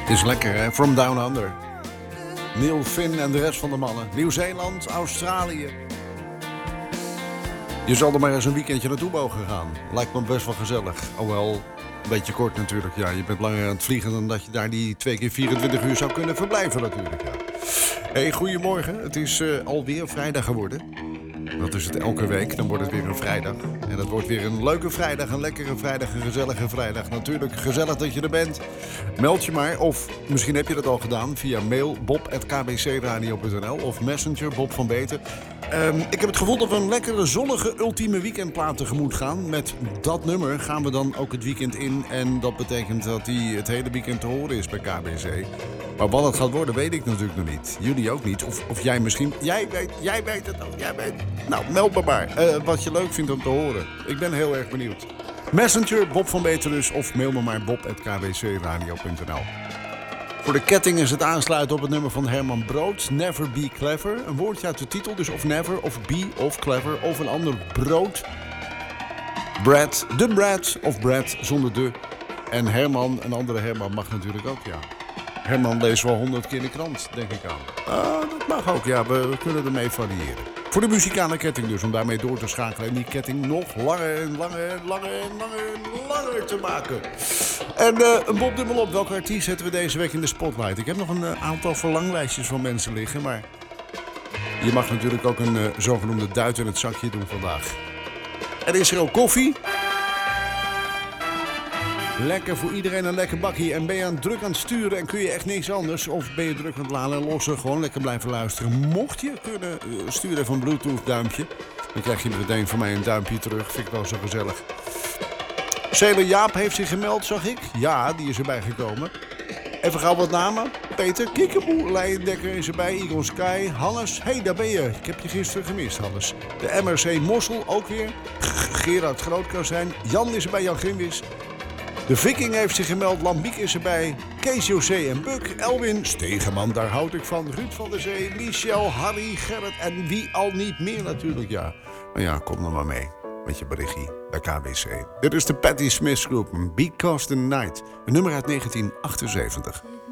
Is lekker, hè? From Down Under. Neil Finn en de rest van de mannen. Nieuw-Zeeland, Australië. Je zal er maar eens een weekendje naartoe mogen gaan. Lijkt me best wel gezellig. Alhoewel, een beetje kort natuurlijk. Ja, je bent langer aan het vliegen dan dat je daar die 2 keer 24 uur zou kunnen verblijven natuurlijk. Ja. Hey, goedemorgen. Het is alweer vrijdag geworden. Dat is het elke week, dan wordt het weer een vrijdag. En dat wordt weer een leuke vrijdag, een lekkere vrijdag, een gezellige vrijdag. Natuurlijk gezellig dat je er bent. Meld je maar, of misschien heb je dat al gedaan via mail bob@kbcradio.nl of messenger Bob van Beter. Ik heb het gevoel dat we een lekkere, zonnige, ultieme weekendplaat tegemoet gaan. Met dat nummer gaan we dan ook het weekend in. En dat betekent dat die het hele weekend te horen is bij KBC. Maar wat het gaat worden, weet ik natuurlijk nog niet. Jullie ook niet. Of jij misschien. Jij weet het ook. Jij weet. Nou, meld me maar wat je leuk vindt om te horen. Ik ben heel erg benieuwd. Messenger, Bob van Beter dus. Of mail me maar bob@kbcradio.nl. Voor de ketting is het aansluiten op het nummer van Herman Brood. Never be clever. Een woordje uit de titel. Dus of never, of be, of clever. Of een ander brood. Brad. De Brad. Of Brad zonder de. En Herman, een andere Herman mag natuurlijk ook, ja. Herman leest wel 100 keer in de krant, denk ik aan. Dat mag ook, ja. We kunnen ermee variëren. Voor de muzikale ketting dus, om daarmee door te schakelen. En die ketting nog langer en langer te maken. En een Bob dubbel op. Welke artiest zetten we deze week in de spotlight? Ik heb nog een aantal verlanglijstjes van mensen liggen, maar je mag natuurlijk ook een zogenoemde duit in het zakje doen vandaag. Er is er ook koffie. Lekker voor iedereen een lekker bakkie. En ben je druk aan het sturen en kun je echt niks anders? Of ben je druk aan het laden en lossen? Gewoon lekker blijven luisteren. Mocht je kunnen, stuur even een Bluetooth duimpje. Dan krijg je meteen van mij een duimpje terug. Vind ik wel zo gezellig. Sailor Jaap heeft zich gemeld, zag ik. Ja, die is erbij gekomen. Even gauw wat namen. Peter, Kiekeboe, Leijendekker is erbij. Eagle Sky, Hannes. Hey, daar ben je. Ik heb je gisteren gemist, Hannes. De MRC Mossel ook weer. Gerard Grootkazijn. Jan is erbij, Jan Grimwis. De Viking heeft zich gemeld, Lambiek is erbij, Kees José en Buk, Elwin, Stegeman, daar houd ik van, Ruud van der Zee, Michel, Harry, Gerrit en wie al niet meer natuurlijk, ja. Maar ja, kom dan maar mee met je berichtje bij KBC. Dit is de Patti Smith Group, Because the Night, een nummer uit 1978.